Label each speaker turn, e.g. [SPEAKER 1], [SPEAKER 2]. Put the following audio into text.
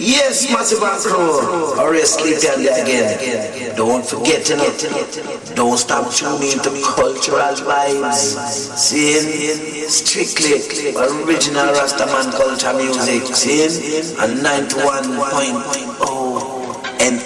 [SPEAKER 1] Yes, Massive and Crew. Or sleep again. Don't forget it. Don't stop tuning into cultural vibes. Seeing strictly original Rastaman culture music. Seeing and 91.0